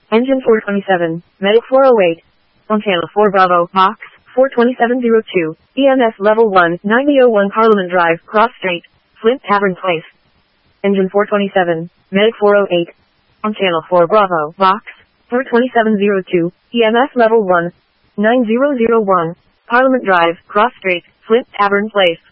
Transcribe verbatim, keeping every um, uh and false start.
Engine four twenty-seven, Medic four oh eight. On channel four Bravo, box, four twenty-seven oh two, E M S level one, ninety oh one Parliament Drive, Cross Street, Flint Tavern Place. Engine four twenty-seven, Medic four oh eight. On channel four Bravo, box, four twenty-seven oh two, E M S level one, nine oh oh one, Parliament Drive, Cross Street, Flint Tavern Place.